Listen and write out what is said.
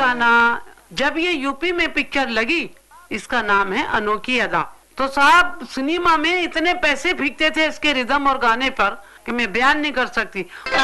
गाना जब ये यूपी में पिक्चर लगी, इसका नाम है अनोखी अदा। तो साहब सिनेमा में इतने पैसे फेंकते थे इसके रिदम और गाने पर कि मैं बयान नहीं कर सकती।